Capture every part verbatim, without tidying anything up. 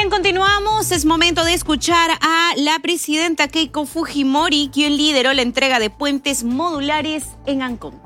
Bien, continuamos. Es momento de escuchar a la presidenta Keiko Fujimori, quien lideró la entrega de puentes modulares en Ancón.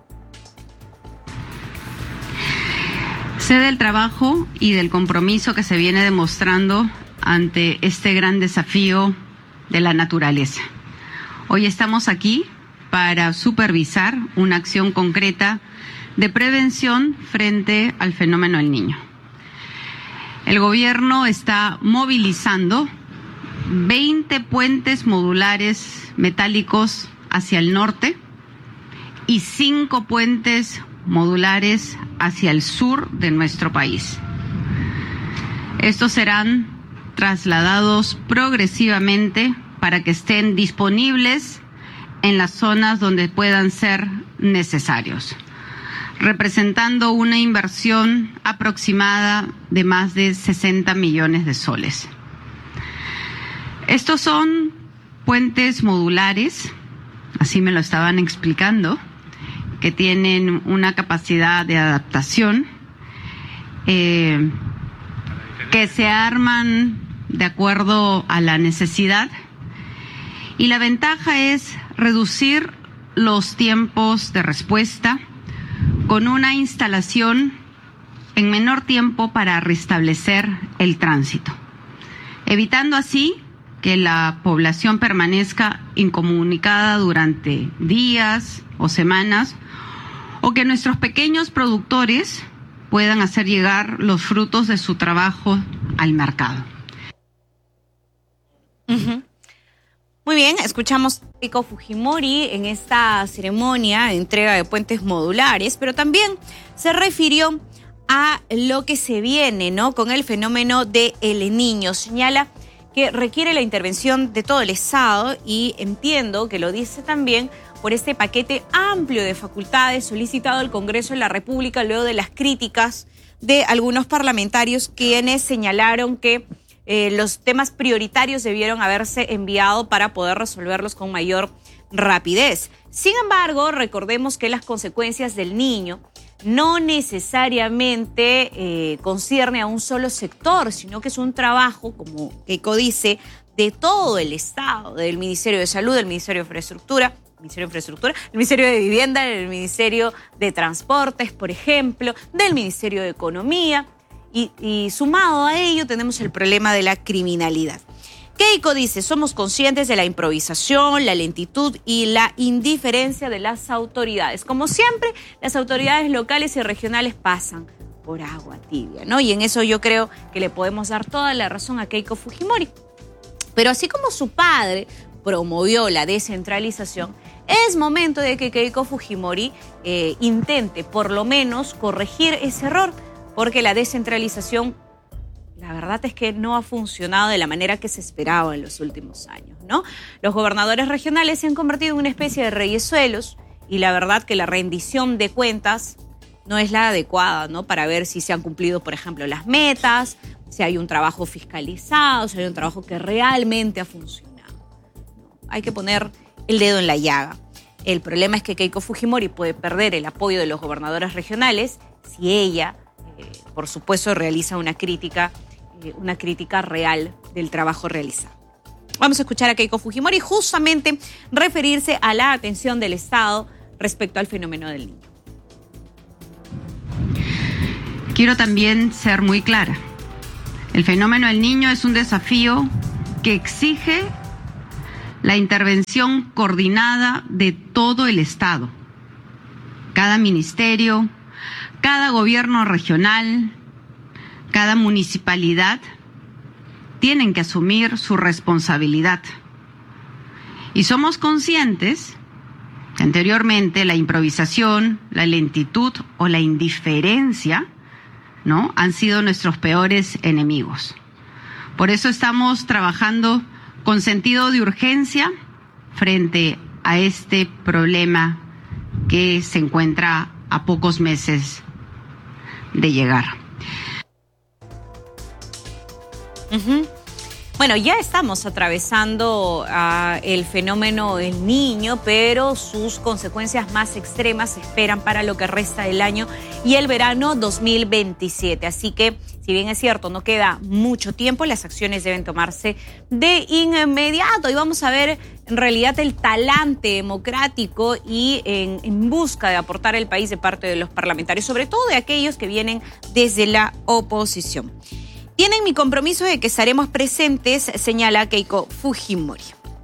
Sé del trabajo y del compromiso que se viene demostrando ante este gran desafío de la naturaleza. Hoy estamos aquí para supervisar una acción concreta de prevención frente al fenómeno del Niño. El gobierno está movilizando veinte puentes modulares metálicos hacia el norte y cinco puentes modulares hacia el sur de nuestro país. Estos serán trasladados progresivamente para que estén disponibles en las zonas donde puedan ser necesarios, representando una inversión aproximada de más de sesenta millones de soles. Estos son puentes modulares, así me lo estaban explicando, que tienen una capacidad de adaptación, eh, que se arman de acuerdo a la necesidad, y la ventaja es reducir los tiempos de respuesta con una instalación en menor tiempo para restablecer el tránsito, evitando así que la población permanezca incomunicada durante días o semanas, o que nuestros pequeños productores puedan hacer llegar los frutos de su trabajo al mercado. Uh-huh. Muy bien, escuchamos a Keiko Fujimori en esta ceremonia de entrega de puentes modulares, pero también se refirió a lo que se viene, ¿no?, con el fenómeno de El Niño. Señala que requiere la intervención de todo el Estado y entiendo que lo dice también por este paquete amplio de facultades solicitado al Congreso de la República luego de las críticas de algunos parlamentarios quienes señalaron que Eh, los temas prioritarios debieron haberse enviado para poder resolverlos con mayor rapidez. Sin embargo, recordemos que las consecuencias del Niño no necesariamente eh, concierne a un solo sector, sino que es un trabajo, como Keiko dice, de todo el Estado, del Ministerio de Salud, del Ministerio de Infraestructura, Ministerio de Infraestructura, el Ministerio de Vivienda, el Ministerio de Transportes, por ejemplo, del Ministerio de Economía. Y, y sumado a ello tenemos el problema de la criminalidad. Keiko dice, somos conscientes de la improvisación, la lentitud y la indiferencia de las autoridades. Como siempre, las autoridades locales y regionales pasan por agua tibia, ¿no? Y en eso yo creo que le podemos dar toda la razón a Keiko Fujimori. Pero así como su padre promovió la descentralización, es momento de que Keiko Fujimori eh, intente por lo menos corregir ese error, porque la descentralización, la verdad es que no ha funcionado de la manera que se esperaba en los últimos años, ¿no? Los gobernadores regionales se han convertido en una especie de reyesuelos y la verdad que la rendición de cuentas no es la adecuada, ¿no?, para ver si se han cumplido, por ejemplo, las metas, si hay un trabajo fiscalizado, si hay un trabajo que realmente ha funcionado. Hay que poner el dedo en la llaga. El problema es que Keiko Fujimori puede perder el apoyo de los gobernadores regionales si ella, Eh, por supuesto, realiza una crítica, eh, una crítica real del trabajo realizado. Vamos a escuchar a Keiko Fujimori justamente referirse a la atención del Estado respecto al fenómeno del Niño. Quiero también ser muy clara. El fenómeno del Niño es un desafío que exige la intervención coordinada de todo el Estado, cada ministerio, cada gobierno regional, cada municipalidad tienen que asumir su responsabilidad. Y somos conscientes que anteriormente la improvisación, la lentitud o la indiferencia, ¿no?, han sido nuestros peores enemigos. Por eso estamos trabajando con sentido de urgencia frente a este problema que se encuentra a pocos meses de llegar. Uh-huh. Bueno, ya estamos atravesando uh, el fenómeno del Niño, pero sus consecuencias más extremas se esperan para lo que resta del año y el verano dos mil veintisiete. Así que, si Si bien es cierto, no queda mucho tiempo, las acciones deben tomarse de inmediato. Y vamos a ver en realidad el talante democrático y en, en busca de aportar al país de parte de los parlamentarios, sobre todo de aquellos que vienen desde la oposición. Tienen mi compromiso de que estaremos presentes, señala Keiko Fujimori.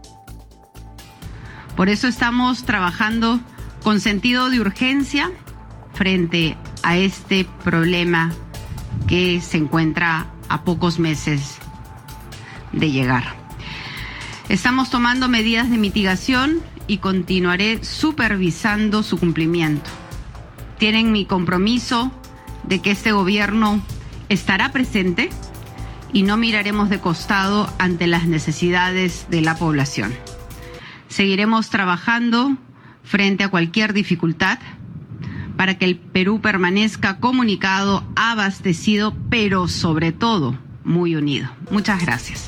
Por eso estamos trabajando con sentido de urgencia frente a este problema que se encuentra a pocos meses de llegar. Estamos tomando medidas de mitigación y continuaré supervisando su cumplimiento. Tienen mi compromiso de que este gobierno estará presente y no miraremos de costado ante las necesidades de la población. Seguiremos trabajando frente a cualquier dificultad para que el Perú permanezca comunicado, abastecido, pero sobre todo muy unido. Muchas gracias.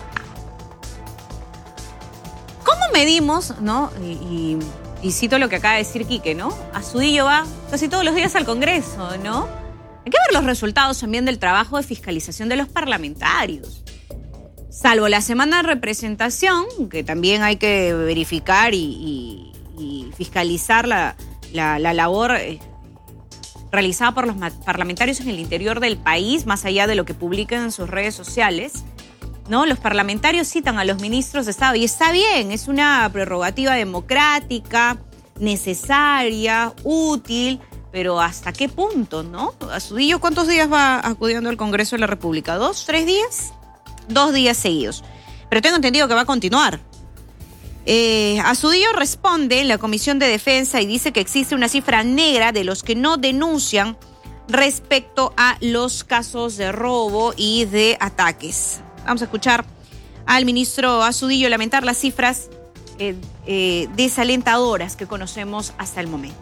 ¿Cómo medimos, no? Y, y, y cito lo que acaba de decir Quique, ¿no? Astudillo va casi todos los días al Congreso, ¿no? Hay que ver los resultados también del trabajo de fiscalización de los parlamentarios. Salvo la semana de representación, que también hay que verificar y, y, y fiscalizar la... La, la labor eh, realizada por los parlamentarios en el interior del país, más allá de lo que publican en sus redes sociales, ¿no? Los parlamentarios citan a los ministros de Estado y está bien, es una prerrogativa democrática, necesaria, útil, pero ¿hasta qué punto, no? Astudillo, ¿cuántos días va acudiendo al Congreso de la República? ¿Dos, tres días? Dos días seguidos. Pero tengo entendido que va a continuar. Eh, Astudillo responde en la Comisión de Defensa y dice que existe una cifra negra de los que no denuncian respecto a los casos de robo y de ataques. Vamos a escuchar al ministro Astudillo lamentar las cifras eh, eh, desalentadoras que conocemos hasta el momento.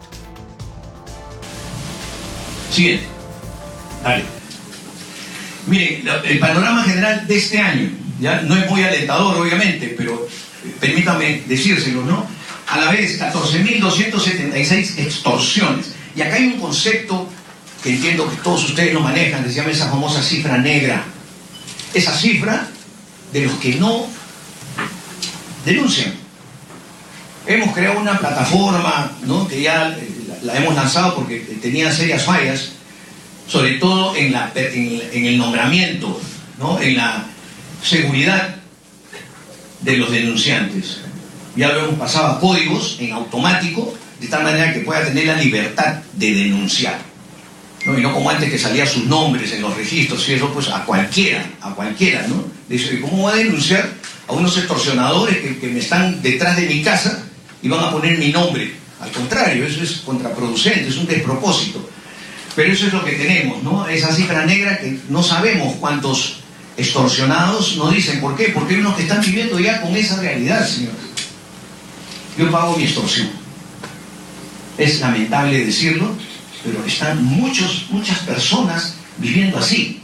Siguiente. Dale. Miren, el panorama general de este año, ya no es muy alentador obviamente, pero permítame decírselo, ¿no? A la vez, catorce mil doscientas setenta y seis extorsiones. Y acá hay un concepto que entiendo que todos ustedes lo manejan, que se llama esa famosa cifra negra. Esa cifra de los que no denuncian. Hemos creado una plataforma, ¿no? Que ya la hemos lanzado porque tenía serias fallas, sobre todo en, la, en, en el nombramiento, ¿no? En la seguridad de los denunciantes. Ya lo hemos pasado a códigos en automático, de tal manera que pueda tener la libertad de denunciar, ¿no? Y no como antes que salían sus nombres en los registros y eso, pues a cualquiera, a cualquiera, ¿no? Dice, ¿cómo voy a denunciar a unos extorsionadores que, que me están detrás de mi casa y van a poner mi nombre? Al contrario, eso es contraproducente, es un despropósito. Pero eso es lo que tenemos, ¿no? Esa cifra negra que no sabemos cuántos extorsionados nos dicen. ¿Por qué? Porque hay unos que están viviendo ya con esa realidad, señores. Yo pago mi extorsión. Es lamentable decirlo, pero están muchos, muchas personas viviendo así.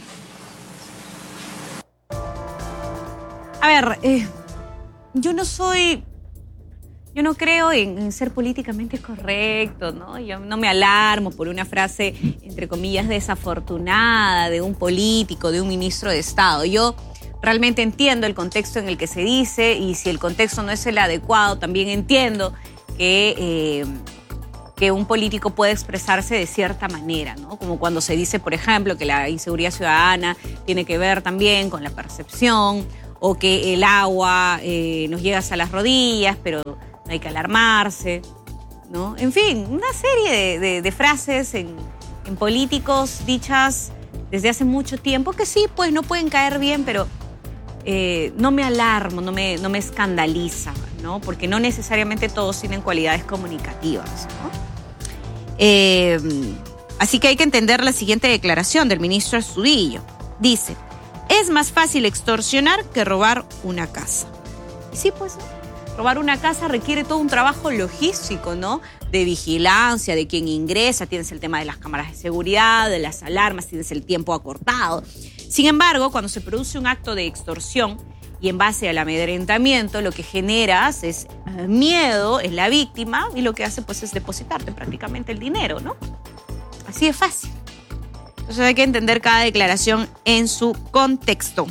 A ver, eh, yo no soy... Yo no creo en, en ser políticamente correcto, ¿no? Yo no me alarmo por una frase, entre comillas, desafortunada de un político, de un ministro de Estado. Yo realmente entiendo el contexto en el que se dice y si el contexto no es el adecuado, también entiendo que, eh, que un político puede expresarse de cierta manera, ¿no? Como cuando se dice, por ejemplo, que la inseguridad ciudadana tiene que ver también con la percepción o que el agua eh, nos llega hasta las rodillas, pero no hay que alarmarse, ¿no? En fin, una serie de, de, de frases en, en políticos dichas desde hace mucho tiempo que sí, pues no pueden caer bien, pero eh, no me alarmo, no me, no me escandaliza, ¿no? Porque no necesariamente todos tienen cualidades comunicativas, ¿no? Eh, así que hay que entender la siguiente declaración del ministro Astudillo. Dice, es más fácil extorsionar que robar una casa. Y sí, pues, ¿no? Robar una casa requiere todo un trabajo logístico, ¿no? De vigilancia, de quién ingresa, tienes el tema de las cámaras de seguridad, de las alarmas, tienes el tiempo acortado. Sin embargo, cuando se produce un acto de extorsión y en base al amedrentamiento, lo que generas es uh, miedo en la víctima y lo que hace pues es depositarte prácticamente el dinero, ¿no? Así de fácil. Entonces hay que entender cada declaración en su contexto.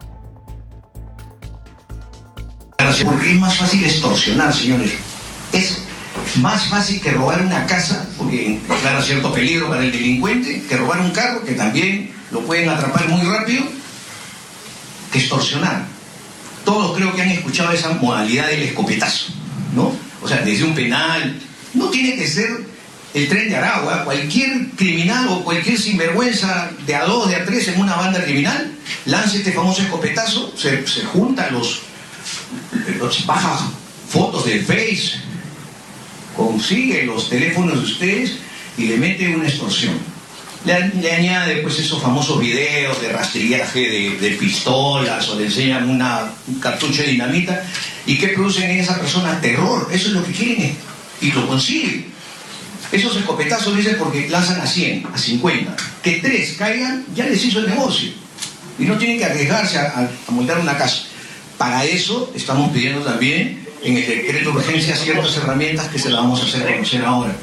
Porque es más fácil extorsionar, señores. Es más fácil que robar una casa, porque declara cierto peligro para el delincuente, que robar un carro, que también lo pueden atrapar muy rápido, que extorsionar. Todos creo que han escuchado esa modalidad del escopetazo, ¿no? O sea, desde un penal, no tiene que ser el Tren de Aragua, cualquier criminal o cualquier sinvergüenza de a dos, de a tres en una banda criminal, lance este famoso escopetazo, se, se juntan los, los baja fotos de Face, consigue los teléfonos de ustedes y le mete una extorsión. Le, le añade pues esos famosos videos de rastrillaje de, de pistolas, o le enseñan una, un cartucho de dinamita, y que producen en esa persona terror. Eso es lo que quieren y lo consiguen. Esos escopetazos dicen porque lanzan a cien, a cincuenta. Que tres caigan, ya les hizo el negocio. Y no tienen que arriesgarse a, a, a montar una casa. Para eso estamos pidiendo también en el decreto de urgencia ciertas herramientas que se las vamos a hacer conocer ahora.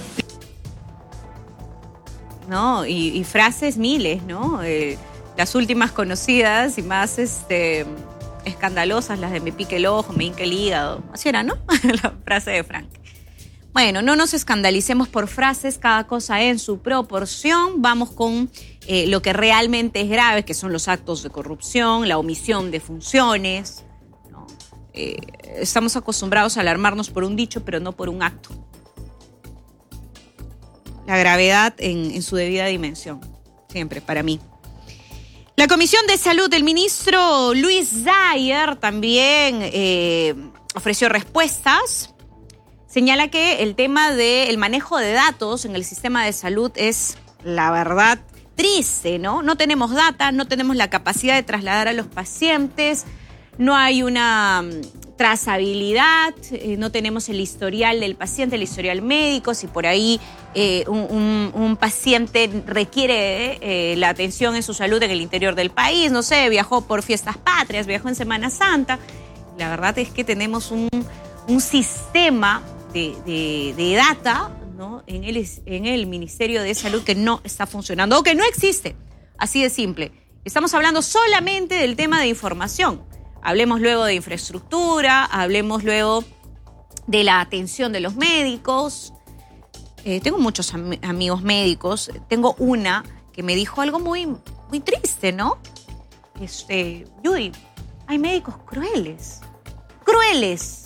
No, y, y frases miles, ¿no? Eh, las últimas conocidas y más este, escandalosas, las de me pique el ojo, me hinque el hígado. Así era, ¿no? La frase de Frank. Bueno, no nos escandalicemos por frases, cada cosa en su proporción. Vamos con eh, lo que realmente es grave, que son los actos de corrupción, la omisión de funciones, ¿no? Eh, estamos acostumbrados a alarmarnos por un dicho, pero no por un acto. La gravedad en, en su debida dimensión, siempre, para mí. La Comisión de Salud del ministro Luis Dayer también eh, ofreció respuestas. Señala que el tema del manejo de datos en el sistema de salud es, la verdad, triste, ¿no? No tenemos data, no tenemos la capacidad de trasladar a los pacientes, no hay una trazabilidad, eh, no tenemos el historial del paciente, el historial médico, si por ahí eh, un, un, un paciente requiere eh, la atención en su salud en el interior del país, no sé, viajó por fiestas patrias, viajó en Semana Santa. La verdad es que tenemos un, un sistema De, de, de data, ¿no? en, el, en el Ministerio de Salud que no está funcionando o que no existe, así de simple. Estamos hablando solamente del tema de información. Hablemos luego de infraestructura, hablemos luego de la atención de los médicos. Eh, tengo muchos am- amigos médicos, tengo una que me dijo algo muy, muy triste, ¿no? Este, Judy, hay médicos crueles, crueles,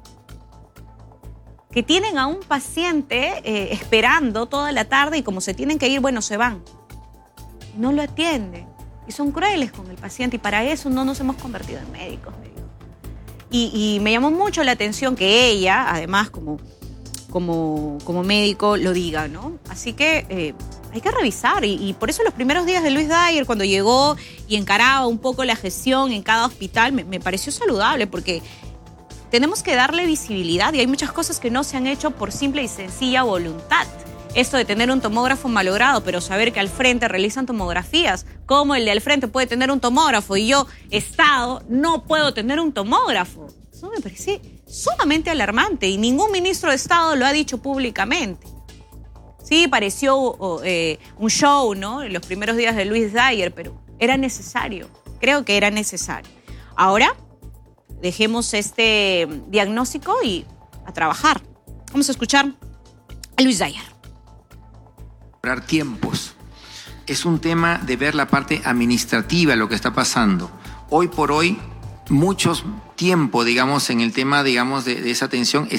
que tienen a un paciente eh, esperando toda la tarde y como se tienen que ir, bueno, se van. No lo atienden. Y son crueles con el paciente y para eso no nos hemos convertido en médicos. Y, y me llamó mucho la atención que ella, además, como, como, como médico, lo diga, ¿no? Así que eh, hay que revisar. Y, y por eso los primeros días de Luis Dayer, cuando llegó y encaraba un poco la gestión en cada hospital, me, me pareció saludable porque tenemos que darle visibilidad y hay muchas cosas que no se han hecho por simple y sencilla voluntad. Esto de tener un tomógrafo malogrado, pero saber que al frente realizan tomografías, como el de al frente puede tener un tomógrafo y yo, Estado, no puedo tener un tomógrafo. Eso me parece sumamente alarmante y ningún ministro de Estado lo ha dicho públicamente. Sí, pareció eh, un show, ¿no? En los primeros días de Luis Dayer, pero era necesario. Creo que era necesario. Ahora, dejemos este diagnóstico y a trabajar. Vamos a escuchar a Luis Dayer. Tiempos. Es un tema de ver la parte administrativa, lo que está pasando. Hoy por hoy, mucho tiempo, digamos, en el tema, digamos, de, de esa atención